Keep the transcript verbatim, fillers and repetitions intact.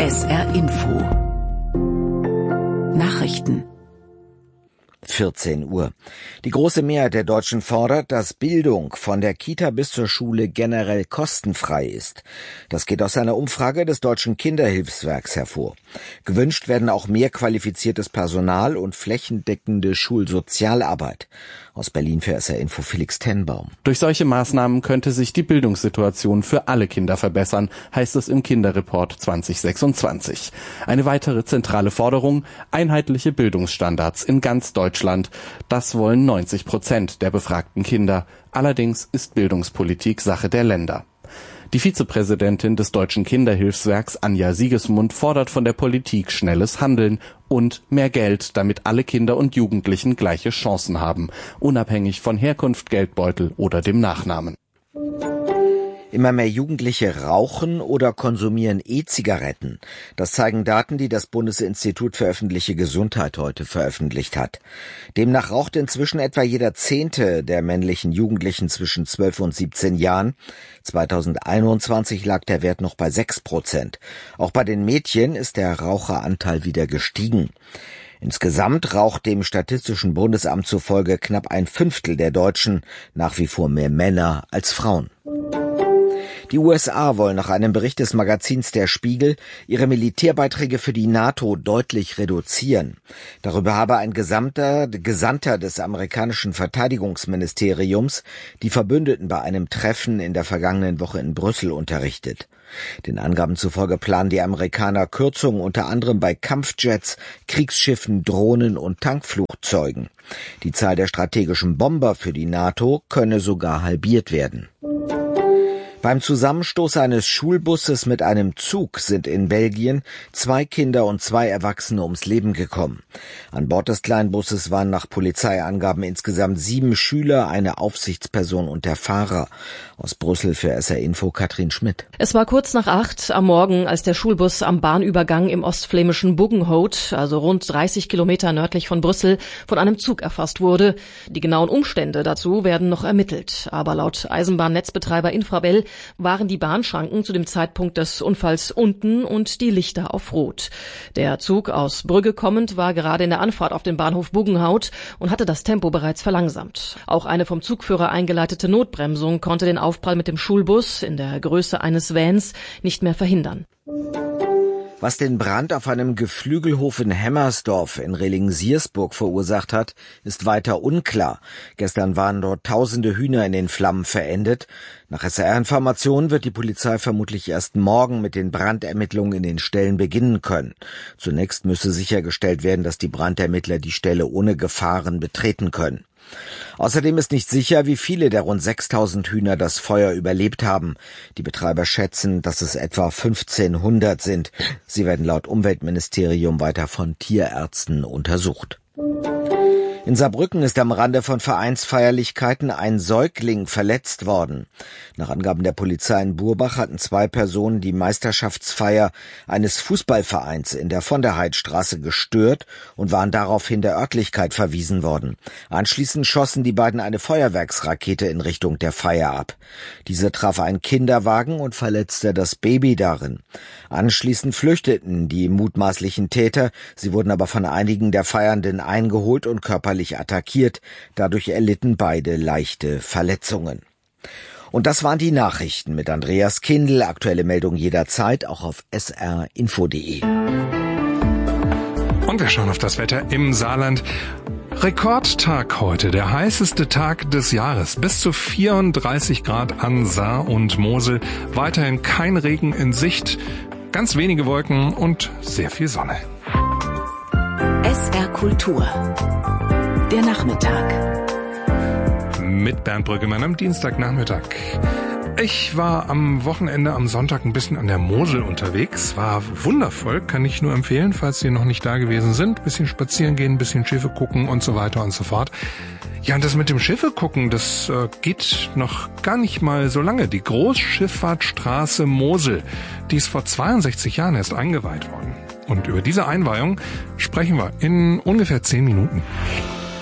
S R Info Nachrichten vierzehn Uhr. Die große Mehrheit der Deutschen fordert, dass Bildung von der Kita bis zur Schule generell kostenfrei ist. Das geht aus einer Umfrage des Deutschen Kinderhilfswerks hervor. Gewünscht werden auch mehr qualifiziertes Personal und flächendeckende Schulsozialarbeit. Aus Berlin für S R Info Felix Tenbaum. Durch solche Maßnahmen könnte sich die Bildungssituation für alle Kinder verbessern, heißt es im Kinderreport zwanzig sechsundzwanzig. Eine weitere zentrale Forderung: einheitliche Bildungsstandards in ganz Deutschland. Das wollen neunzig Prozent der befragten Kinder. Allerdings ist Bildungspolitik Sache der Länder. Die Vizepräsidentin des Deutschen Kinderhilfswerks, Anja Siegesmund, fordert von der Politik schnelles Handeln und mehr Geld, damit alle Kinder und Jugendlichen gleiche Chancen haben, unabhängig von Herkunft, Geldbeutel oder dem Nachnamen. Immer mehr Jugendliche rauchen oder konsumieren E-Zigaretten. Das zeigen Daten, die das Bundesinstitut für öffentliche Gesundheit heute veröffentlicht hat. Demnach raucht inzwischen etwa jeder Zehnte der männlichen Jugendlichen zwischen zwölf und siebzehn Jahren. zweitausendeinundzwanzig lag der Wert noch bei sechs Prozent. Auch bei den Mädchen ist der Raucheranteil wieder gestiegen. Insgesamt raucht dem Statistischen Bundesamt zufolge knapp ein Fünftel der Deutschen, nach wie vor mehr Männer als Frauen. Die U S A wollen nach einem Bericht des Magazins Der Spiegel ihre Militärbeiträge für die NATO deutlich reduzieren. Darüber habe ein Gesandter, Gesandter des amerikanischen Verteidigungsministeriums die Verbündeten bei einem Treffen in der vergangenen Woche in Brüssel unterrichtet. Den Angaben zufolge planen die Amerikaner Kürzungen unter anderem bei Kampfjets, Kriegsschiffen, Drohnen und Tankflugzeugen. Die Zahl der strategischen Bomber für die NATO könne sogar halbiert werden. Beim Zusammenstoß eines Schulbusses mit einem Zug sind in Belgien zwei Kinder und zwei Erwachsene ums Leben gekommen. An Bord des Kleinbusses waren nach Polizeiangaben insgesamt sieben Schüler, eine Aufsichtsperson und der Fahrer. Aus Brüssel für S R Info Katrin Schmidt. Es war kurz nach acht am Morgen, als der Schulbus am Bahnübergang im ostflämischen Buggenhout, also rund dreißig Kilometer nördlich von Brüssel, von einem Zug erfasst wurde. Die genauen Umstände dazu werden noch ermittelt. Aber laut Eisenbahnnetzbetreiber Infrabel waren die Bahnschranken zu dem Zeitpunkt des Unfalls unten und die Lichter auf Rot. Der Zug aus Brügge kommend war gerade in der Anfahrt auf den Bahnhof Buggenhout und hatte das Tempo bereits verlangsamt. Auch eine vom Zugführer eingeleitete Notbremsung konnte den Aufprall mit dem Schulbus in der Größe eines Vans nicht mehr verhindern. Was den Brand auf einem Geflügelhof in Hemmersdorf in Reling-Siersburg verursacht hat, ist weiter unklar. Gestern waren dort tausende Hühner in den Flammen verendet. Nach S R R-Informationen wird die Polizei vermutlich erst morgen mit den Brandermittlungen in den Stellen beginnen können. Zunächst müsse sichergestellt werden, dass die Brandermittler die Stelle ohne Gefahren betreten können. Außerdem ist nicht sicher, wie viele der rund sechstausend Hühner das Feuer überlebt haben. Die Betreiber schätzen, dass es etwa fünfzehnhundert sind. Sie werden laut Umweltministerium weiter von Tierärzten untersucht. In Saarbrücken ist am Rande von Vereinsfeierlichkeiten ein Säugling verletzt worden. Nach Angaben der Polizei in Burbach hatten zwei Personen die Meisterschaftsfeier eines Fußballvereins in der Von der Heidstraße gestört und waren daraufhin der Örtlichkeit verwiesen worden. Anschließend schossen die beiden eine Feuerwerksrakete in Richtung der Feier ab. Diese traf einen Kinderwagen und verletzte das Baby darin. Anschließend flüchteten die mutmaßlichen Täter. Sie wurden aber von einigen der Feiernden eingeholt und körperlich attackiert. Dadurch erlitten beide leichte Verletzungen. Und das waren die Nachrichten mit Andreas Kindl. Aktuelle Meldung jederzeit, auch auf s r info punkt d e. Und wir schauen auf das Wetter im Saarland. Rekordtag heute, der heißeste Tag des Jahres. Bis zu vierunddreißig Grad an Saar und Mosel. Weiterhin kein Regen in Sicht, ganz wenige Wolken und sehr viel Sonne. S R Kultur. Der Nachmittag. Mit Bernd Brüggemann am Dienstagnachmittag. Ich war am Wochenende, am Sonntag ein bisschen an der Mosel unterwegs. War wundervoll, kann ich nur empfehlen, falls Sie noch nicht da gewesen sind. Bisschen spazieren gehen, ein bisschen Schiffe gucken und so weiter und so fort. Ja, und das mit dem Schiffe gucken, das äh, geht noch gar nicht mal so lange. Die Großschifffahrtstraße Mosel, die ist vor zweiundsechzig Jahren erst eingeweiht worden. Und über diese Einweihung sprechen wir in ungefähr zehn Minuten.